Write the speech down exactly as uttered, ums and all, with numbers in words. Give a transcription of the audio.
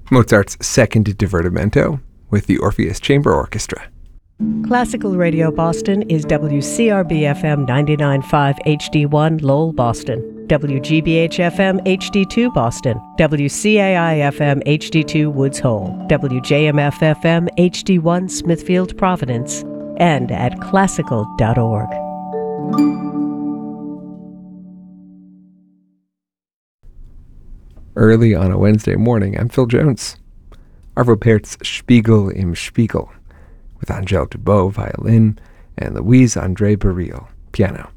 Mozart's Second Divertimento with the Orpheus Chamber Orchestra. Classical Radio Boston is W C R B F M ninety-nine point five H D one Lowell, Boston, W G B H F M H D two Boston, W C A I F M H D two Woods Hole, W J M F F M H D one Smithfield, Providence, and at classical dot org. Early on a Wednesday morning, I'm Phil Jones. Arvo Pärt's Spiegel im Spiegel, with Angèle Dubot, violin, and Louise André Baril, piano.